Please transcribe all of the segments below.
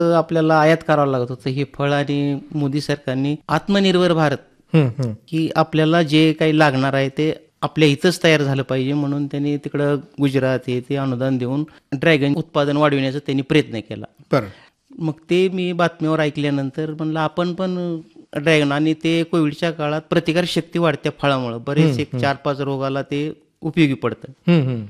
आपल्याला आयात करावं लागत होतं हे फळ, आणि मोदी सरकारने आत्मनिर्भर भारत की आपल्याला जे काही लागणार आहे ते आपल्या इथंच तयार झालं पाहिजे म्हणून त्यांनी तिकडं गुजरात हे ते अनुदान देऊन ड्रॅगन उत्पादन वाढविण्याचा त्यांनी प्रयत्न केला. बरं. मग ते मी बातमीवर ऐकल्यानंतर म्हणलं आपण पण ड्रॅगन, आणि ते कोविडच्या काळात प्रतिकार शक्ती वाढत्या फळामुळे बरेच 4-5 रोगाला ते उपयोगी पडतं.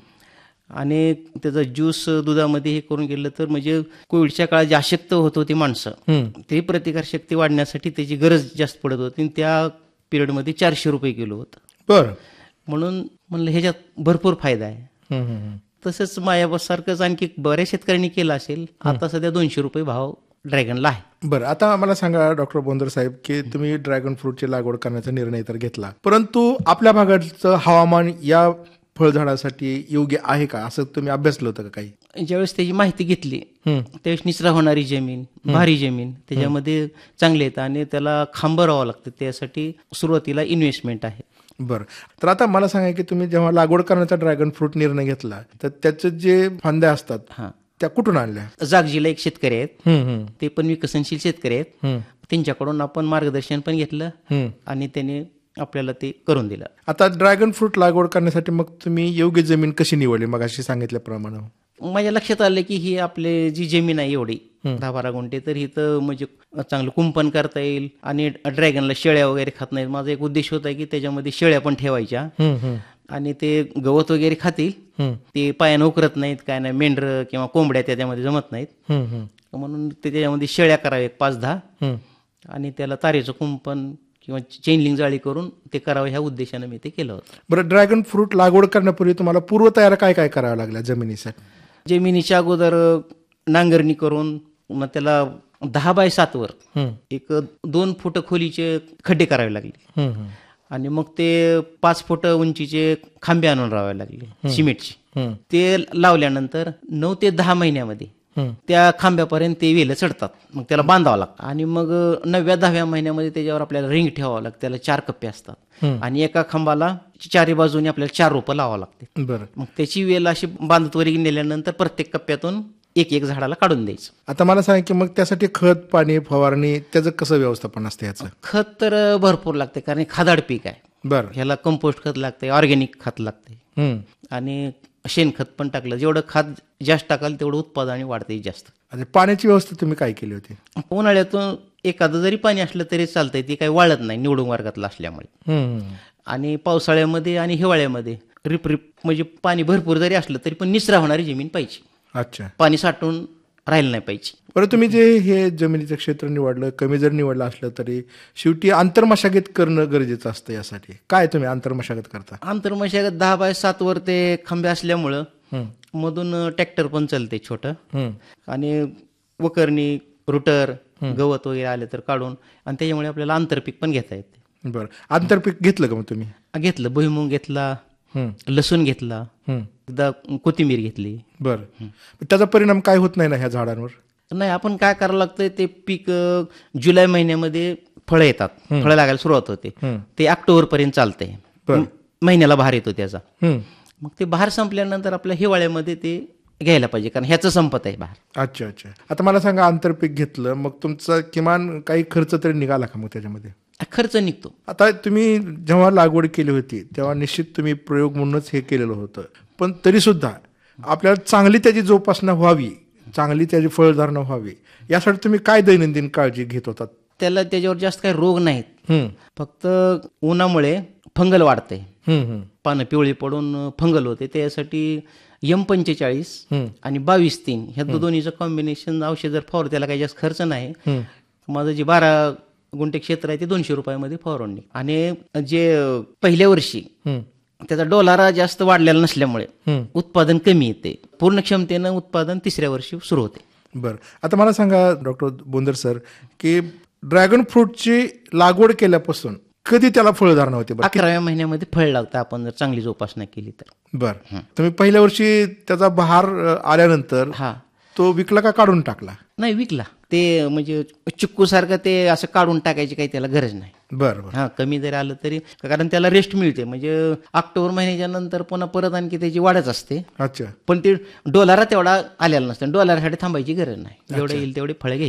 आणि त्याचा ज्यूस दुधामध्ये हे करून गेलं तर म्हणजे कोविडच्या काळात जे अशक्त होत होती माणसं, ते प्रतिकार शक्ती वाढण्यासाठी त्याची गरज जास्त पडत होती. त्या पिरियडमध्ये 400 रुपये किलो होतं. बरं. म्हणून म्हणलं ह्याच्यात भरपूर फायदा आहे. तसंच मायाबसारखंच आणखी बऱ्याच शेतकऱ्यांनी केलं असेल. आता सध्या 200 रुपये भाव ड्रॅगनला आहे. बरं, आता मला सांगा डॉक्टर बोंदर साहेब की तुम्ही ड्रॅगन फ्रूटची लागवड करण्याचा निर्णय तर घेतला, परंतु आपल्या भागाचं हवामान या फळझाडासाठी योग्य आहे का असं तुम्ही अभ्यासलं होतं का काही? ज्यावेळेस त्याची माहिती घेतली त्यावेळेस निचरा होणारी जमीन, भारी जमीन त्याच्यामध्ये चांगले येतं आणि त्याला खांबं राहावं लागतं. त्यासाठी सुरुवातीला इन्व्हेस्टमेंट आहे. बरं, तर आता मला सांगा की तुम्ही जेव्हा लागवड करण्याचा ड्रॅगन फ्रूट निर्णय घेतला तर त्याचे जे फांद्या असतात त्या कुठून आणल्या? जागजीला एक शेतकरी आहेत, ते पण विकसनशील शेतकरी आहेत. त्यांच्याकडून आपण मार्गदर्शन पण घेतलं आणि त्याने आपल्याला ते करून दिलं. आता ड्रॅगन फ्रूट लागवड करण्यासाठी मग तुम्ही योग्य जमीन कशी निवडली? मग अशी सांगितल्याप्रमाणे माझ्या लक्षात आलं की ही आपली जी जमीन आहे एवढी 10-12 गुंठे, तर इथं म्हणजे चांगलं कुंपण करता येईल आणि ड्रॅगनला शेळ्या वगैरे खात नाहीत. माझा एक उद्देश होता की त्याच्यामध्ये शेळ्या पण ठेवायच्या आणि ते गवत वगैरे खातील, ते पायानं उकरत नाहीत, काय नाही, मेंढर किंवा कोंबड्या त्याच्यामध्ये जमत नाहीत, म्हणून ते त्याच्यामध्ये शेळ्या कराव्या 5-10 आणि त्याला तारेचं कुंपण किंवा चेनलिंग जाळी करून ते करावं ह्या उद्देशानं मी ते केलं होतं. बरं, ड्रॅगन फ्रूट लागवड करण्यापूर्वी तुम्हाला पूर्वतयारी काय काय करावं लागल्या जमिनीसाठी? जमिनीच्या अगोदर नांगरणी करून मग त्याला 10 बाय 7 वर एक 2 फूट खोलीचे खड्डे करावे लागले आणि मग ते 5 फूट उंचीचे खांबे आणून राहावे लागले सिमेंटचे. ते लावल्यानंतर 9 ते 10 महिन्यामध्ये त्या खांब्यापर्यंत ते वेलं चढतात. मग त्याला बांधावं लागतं आणि मग 9व्या-10व्या महिन्यामध्ये त्याच्यावर आपल्याला रिंग ठेवावं लागतं. त्याला 4 कप्पे असतात आणि एका खांबाला 4 बाजूने आपल्याला 4 रोपं लावावं लागते. बरं. मग त्याची वेल अशी बांधत वरी नेल्यानंतर प्रत्येक कप्प्यातून एक झाडाला काढून द्यायचं. आता मला सांग की मग त्यासाठी खत, पाणी, फवारणी त्याचं कसं व्यवस्थापन असतं याचं? खत तर भरपूर लागते कारण खादाड पीक आहे. बरं. ह्याला कंपोस्ट खत लागते, ऑर्गॅनिक खत लागते आणि शेणखत पण टाकलं. जेवढं खत जास्त टाकाल तेवढं उत्पादन वाढते जास्त. आणि पाण्याची व्यवस्था तुम्ही काय केली होती? उन्हाळ्यातून एखादं जरी पाणी असलं तरी चालतंय, ते काही वाळत नाही निवडून वर्गातलं असल्यामुळे. आणि पावसाळ्यामध्ये आणि हिवाळ्यामध्ये रिप म्हणजे पाणी भरपूर जरी असलं तरी पण निचरा होणारी जमीन पाहिजे. अच्छा. पाणी साठून राहिलं नाही पाहिजे. बरं, तुम्ही जे हे जमिनीचं क्षेत्र निवडलं, कमी जर निवडलं असलं तरी शेवटी आंतरमशागत करणं गरजेचं असतं. यासाठी काय तुम्ही आंतरमशागत करता? आंतरमशागत 10 बाय 7 वर ते खांबे असल्यामुळं मधून ट्रॅक्टर पण चालते छोटं आणि वकरणी, रुटर, गवत वगैरे आले तर काढून, आणि त्याच्यामुळे आपल्याला आंतरपीक पण घेता येते. बरं, आंतरपीक घेतलं का मग तुम्ही? घेतलं. भुईमुग घेतला, लसूण घेतला, एकदा कोथिंबीर घेतली. बरं, त्याचा परिणाम काय होत नाही ना ह्या झाडांवर? नाही, आपण काय करावं लागतंय, ते पीक जुलै महिन्यामध्ये फळं येतात, फळं लागायला सुरुवात होते, ते ऑक्टोबर पर्यंत चालतंय, महिन्याला बहार येतो त्याचा. मग ते बहार संपल्यानंतर आपल्या हिवाळ्यामध्ये ते घ्यायला पाहिजे कारण ह्याचं संपत आहे बहार. अच्छा अच्छा. आता मला सांगा, आंतरपीक घेतलं मग तुमचा किमान काही खर्च तरी निघाला का मग त्याच्यामध्ये? खर्च निघतो. आता तुम्ही जेव्हा लागवड केली होती तेव्हा निश्चित तुम्ही प्रयोग म्हणूनच हे केलेलं होतं, पण तरी सुद्धा आपल्याला चांगली त्याची जोपासना व्हावी, चांगली त्याची फळधारणा व्हावी, यासाठी तुम्ही काय दैनंदिन काळजी घेत होतात? त्याला त्याच्यावर जास्त काही रोग नाहीत, फक्त उन्हामुळे फंगल वाढते, पानं पिवळी पडून फंगल होते. त्यासाठी M45 आणि 22-3 ह्या दोन्हीचं कॉम्बिनेशन औषध जर फवार, त्याला काही जास्त खर्च नाही. माझं जे 12 गुंठे क्षेत्र आहे ते 200 रुपयामध्ये फवारणी. आणि जे पहिल्या वर्षी त्याचा डोलारा जास्त वाढलेला नसल्यामुळे उत्पादन कमी येते. पूर्ण क्षमतेनं उत्पादन 3ऱ्या वर्षी सुरू होते. बरं, आता मला सांगा डॉक्टर बोंदर सर की ड्रॅगन फ्रूटची लागवड केल्यापासून कधी त्याला फळधारणा होते? 11व्या महिन्यामध्ये फळ लागतं आपण जर चांगली जोपासना केली तर. बरं, तुम्ही पहिल्या वर्षी त्याचा बहार आल्यानंतर तो विकला का काढून टाकला? नाही, विकला. ते म्हणजे चिक्कू सारखं ते असं काढून टाकायची काही त्याला गरज नाही. बरं. कमी जरी आलं तरी, कारण त्याला रेस्ट मिळते. म्हणजे ऑक्टोबर महिन्याच्या नंतर पुन्हा परत आणखी त्याची वाढच असते. अच्छा. पण ते डोलारा तेवढा आलेला नसतं, डोलारासाठी थांबायची गरज नाही. जेवढे येईल तेवढे फळे घ्यायची.